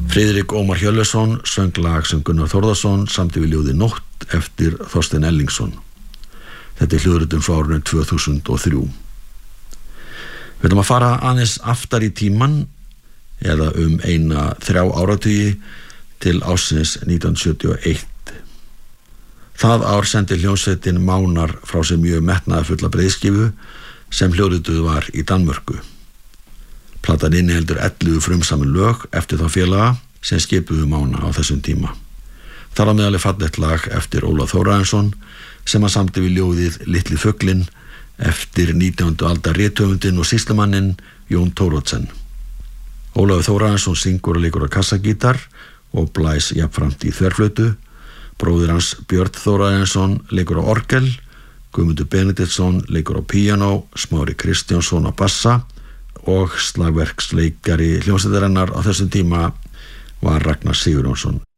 Friðrik Ómar Hjörleifsson söng lag sem Gunnar Þórðarson samdi við ljóðið Nótt eftir Þorstein Ellingsson. Þetta er hljóðritun frá árinu 2003. Við ætlum að fara aðeins aftar í tíman eða 3 áratugi til ársins 1971. Það ár sendi hljómsveitin Mánar frá sér mjög metnaðarfulla breiðskífu sem hljóðrituð var í Danmörku. Platan inniheldur 11 frumsamin lög eftir þá félaga sem skipuðu Mána á þessum tíma. Þar á meðal er fallegt lag eftir Ólaf Þórarinsson sem hann samdi við ljóðið Litli fuglinn eftir 19. aldar rithöfundinn og sýslumannin Jón Thoroddsen. Ólafur Þórarinsson syngur og leikur á kassagítar og blæs jafnframt í þverflötu. Bróðir hans Björn Þórarinsson leikur á orgel, Guðmundur Benediktsson leikur á píanó, Smári Kristjánsson á bassa og slagverksleikari hljómsveitarinnar á þessum tíma var Ragnar Sigurjónsson.